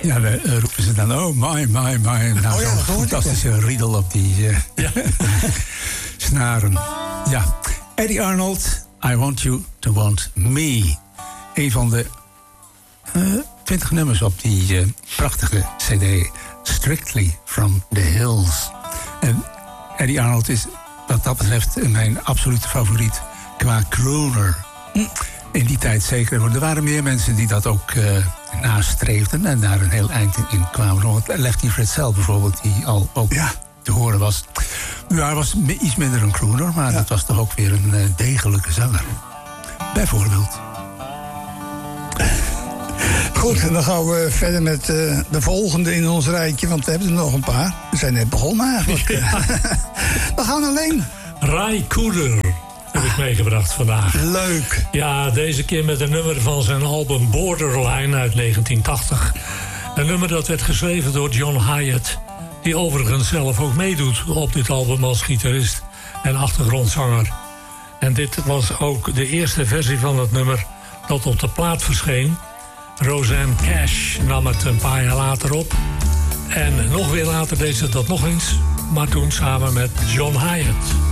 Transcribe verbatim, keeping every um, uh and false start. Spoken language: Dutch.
Ja, dan uh, roepen ze dan, oh, my, my, my. Nou, oh ja, zo'n fantastische riedel op die uh, ja. snaren. Ja, Eddie Arnold, I Want You To Want Me. Een van de uh, twintig nummers op die uh, prachtige cd, Strictly From The Hills. En Eddie Arnold is wat dat betreft mijn absolute favoriet qua crooner. In die tijd zeker. Er waren meer mensen die dat ook uh, nastreefden en daar een heel eind in, in kwamen. Lefty Fritzell bijvoorbeeld, die al ook ja. te horen was. Ja, hij was iets minder een crooner, maar ja. dat was toch ook weer een uh, degelijke zanger. Bijvoorbeeld. Goed, en dan gaan we verder met uh, de volgende in ons rijtje, want we hebben er nog een paar. We zijn net begonnen eigenlijk. Ja. We gaan alleen. Ry Cooder heb ik meegebracht vandaag. Leuk. Ja, deze keer met een nummer van zijn album Borderline uit negentien tachtig. Een nummer dat werd geschreven door John Hyatt, die overigens zelf ook meedoet op dit album als gitarist en achtergrondzanger. En dit was ook de eerste versie van het nummer dat op de plaat verscheen. Rosanne Cash nam het een paar jaar later op. En nog weer later deed ze dat nog eens, maar toen samen met John Hyatt.